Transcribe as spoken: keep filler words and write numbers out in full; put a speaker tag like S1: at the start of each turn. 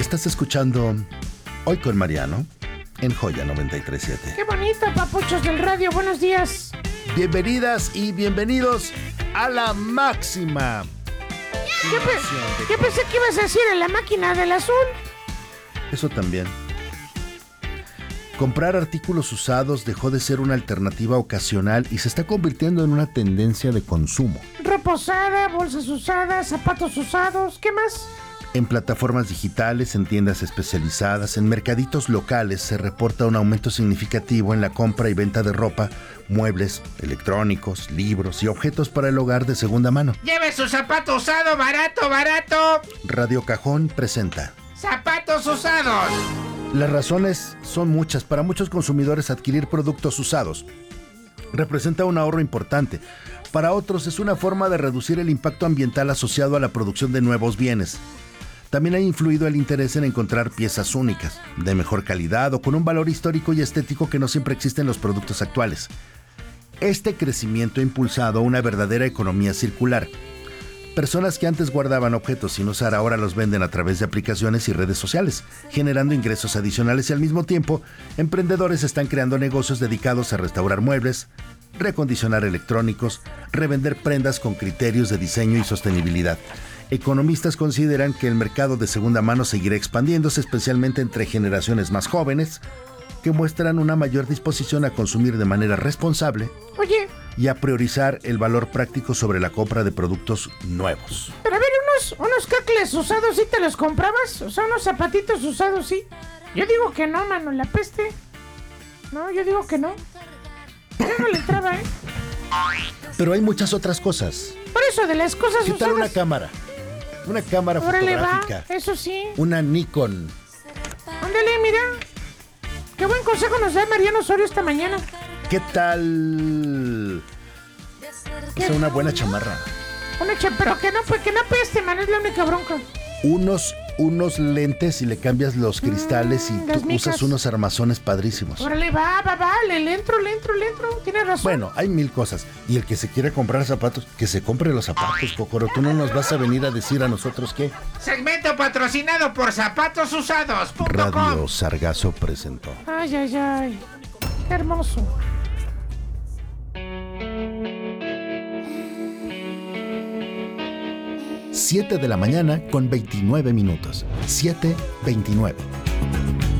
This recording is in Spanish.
S1: Estás escuchando Hoy con Mariano en Joya noventa y tres punto siete.
S2: ¡Qué bonito, papuchos del radio! ¡Buenos días!
S1: Bienvenidas y bienvenidos a La Máxima.
S2: ¿Qué, pe- ¿Qué pensé que ibas a decir en la máquina del azul?
S1: Eso también. Comprar artículos usados dejó de ser una alternativa ocasional y se está convirtiendo en una tendencia de consumo.
S2: Ropa usada, bolsas usadas, zapatos usados, ¿qué más?
S1: En plataformas digitales, en tiendas especializadas, en mercaditos locales se reporta un aumento significativo en la compra y venta de ropa, muebles, electrónicos, libros y objetos para el hogar de segunda mano.
S3: ¡Lleve su zapato usado, barato, barato!
S1: Radio Cajón presenta
S3: ¡Zapatos usados!
S1: Las razones son muchas. Para muchos consumidores adquirir productos usados representa un ahorro importante. Para otros es una forma de reducir el impacto ambiental asociado a la producción de nuevos bienes. También ha influido el interés en encontrar piezas únicas, de mejor calidad o con un valor histórico y estético que no siempre existe en los productos actuales. Este crecimiento ha impulsado una verdadera economía circular. Personas que antes guardaban objetos sin usar ahora los venden a través de aplicaciones y redes sociales, generando ingresos adicionales y al mismo tiempo, emprendedores están creando negocios dedicados a restaurar muebles, reacondicionar electrónicos, revender prendas con criterios de diseño y sostenibilidad. Economistas consideran que el mercado de segunda mano seguirá expandiéndose, especialmente entre generaciones más jóvenes, que muestran una mayor disposición a consumir de manera responsable.
S2: Oye,
S1: Y a priorizar el valor práctico sobre la compra de productos nuevos.
S2: pero a ver, unos, unos cacles usados, ¿sí te los comprabas? O sea, unos zapatitos usados, ¿sí? Yo digo que no, mano, la peste. No, yo digo que no. Yo no le entraba, ¿eh?
S1: Pero hay muchas otras cosas.
S2: Por eso, de las cosas
S1: ¿Qué tal
S2: usadas...
S1: una cámara? Una cámara
S2: Órale, va,
S1: fotográfica.
S2: eso sí.
S1: Una Nikon.
S2: Ándale, mira. Qué buen consejo nos da Mariano Osorio esta mañana.
S1: ¿Qué tal? O sea, una buena chamarra.
S2: Una cha- pero que no, pues que no peste, man, es la única bronca.
S1: Unos, unos lentes y le cambias los cristales y
S2: Mm,
S1: tú
S2: las micas.
S1: usas unos armazones padrísimos.
S2: Órale, va, va, va, le, le entro, le entro, le entro. Tienes razón.
S1: Bueno, hay mil cosas. Y el que se quiere comprar zapatos, que se compre los zapatos, Cocoro. Tú no nos vas a venir a decir a nosotros qué.
S3: Segmento patrocinado por zapatos usados punto com.
S1: Radio Sargazo presentó.
S2: Ay, ay, ay. Qué hermoso.
S1: siete de la mañana con veintinueve minutos. siete veintinueve.